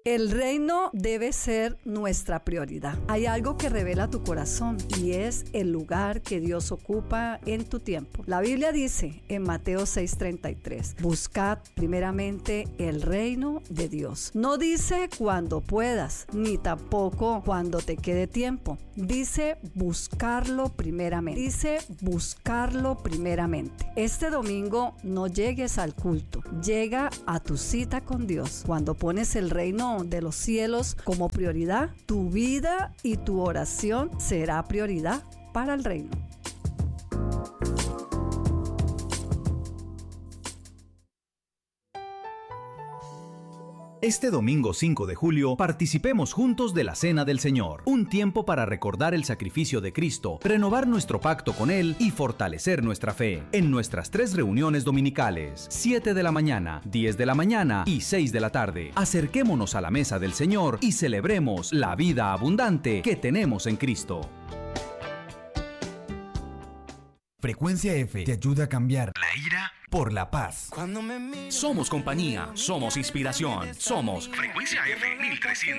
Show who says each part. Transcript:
Speaker 1: El reino debe ser nuestra prioridad. Hay algo que revela tu corazón y es el lugar que Dios ocupa en tu tiempo. La Biblia dice en Mateo 6:33, buscad primeramente el reino de Dios. No dice cuando puedas, ni tampoco cuando te quede tiempo. Dice buscarlo primeramente. Este domingo no llegues al culto, llega a tu cita con Dios. Cuando pones el reino de los cielos como prioridad, tu vida y tu oración será prioridad para el reino.
Speaker 2: Este domingo 5 de julio participemos juntos de la Cena del Señor, un tiempo para recordar el sacrificio de Cristo, renovar nuestro pacto con Él y fortalecer nuestra fe en nuestras 3 reuniones dominicales, 7 de la mañana, 10 de la mañana y 6 de la tarde. Acerquémonos a la mesa del Señor y celebremos la vida abundante que tenemos en Cristo.
Speaker 3: Frecuencia F te ayuda a cambiar la ira por la paz.
Speaker 4: Somos compañía, somos inspiración, somos Frecuencia F 1300.